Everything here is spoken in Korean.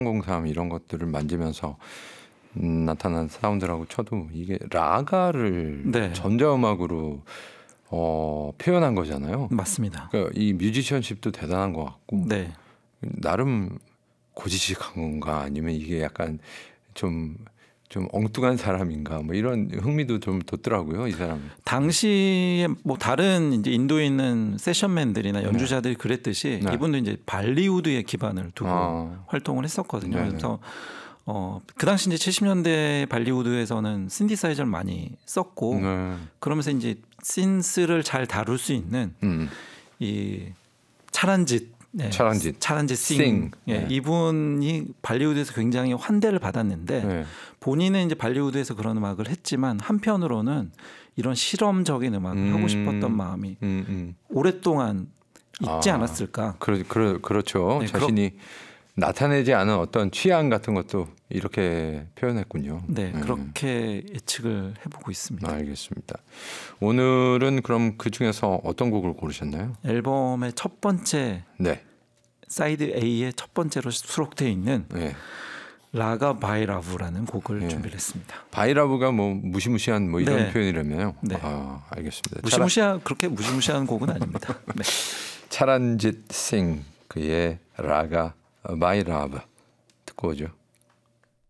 003 이런 것들을 만지면서 나타난 사운드라고 쳐도 이게 라가를 네. 전자음악으로 표현한 거잖아요. 맞습니다. 그러니까 이 뮤지션십도 대단한 것 같고 네. 나름 고지식한 건가 아니면 이게 약간 좀 엉뚱한 사람인가 뭐 이런 흥미도 좀 돋더라고요, 이 사람. 당시에 뭐 다른 이제 인도에 있는 세션맨들이나 연주자들이 그랬듯이 네. 이분도 이제 발리우드에 기반을 두고 아. 활동을 했었거든요. 네네. 그래서 그 당시 이제 70년대 발리우드에서는 신디사이저를 많이 썼고 네. 그러면서 이제 신스를 잘 다룰 수 있는 이 차란짓 차란짓 싱. 예, 네. 이분이 발리우드에서 굉장히 환대를 받았는데 네. 본인은 이제 발리우드에서 그런 음악을 했지만 한편으로는 이런 실험적인 음악을 하고 싶었던 마음이 오랫동안 있지 않았을까? 그렇죠. 네, 자신이 나타내지 않은 어떤 취향 같은 것도 이렇게 표현했군요. 네, 그렇게 예측을 해보고 있습니다. 알겠습니다. 오늘은 그럼 그 중에서 어떤 곡을 고르셨나요? 앨범의 첫 번째 네. 사이드 A의 첫 번째로 수록되어 있는 네. 라가 바이라브라는 곡을 네. 준비를 했습니다. 바이라브가 뭐 무시무시한 뭐 이런 네. 표현이라며요. 네. 아, 알겠습니다. 그렇게 무시무시한 곡은 아닙니다. 네. 차란짓 싱 그의 라가 바이라브 듣고 오죠.